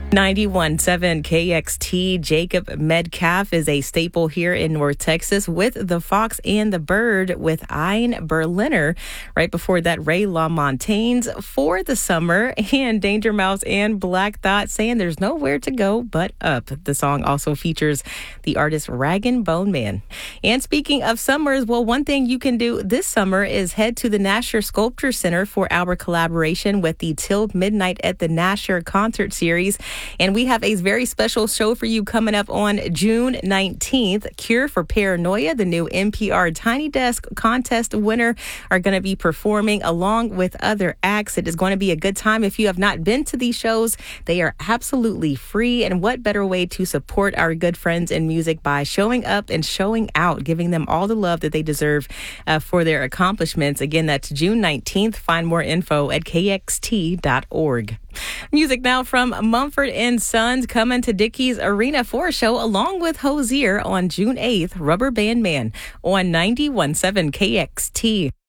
91.7 KXT. Jacob Metcalf is a staple here in North Texas with The Fox and the Bird with Ein Berliner. Right before that, Ray LaMontaigne's For the Summer, and Danger Mouse and Black Thought saying there's nowhere to go but up. The song also features the artist Rag & Bone Man. And speaking of summers, well, one thing you can do this summer is head to the Nasher Sculpture Center for our collaboration with the Till Midnight at the Nasher concert series. And we have a very special show for you coming up on June 19th. Cure for Paranoia, the new NPR Tiny Desk contest winner, are going to be performing along with other acts. It is going to be a good time. If you have not been to these shows, they are absolutely free. And what better way to support our good friends in music by showing up and showing out, giving them all the love that they deserve for their accomplishments. Again, that's June 19th. Find more info at kxt.org. Music now from Mumford & Sons coming to Dickies Arena for a show along with Hozier on June 8th, Rubber Band Man on 91.7 KXT.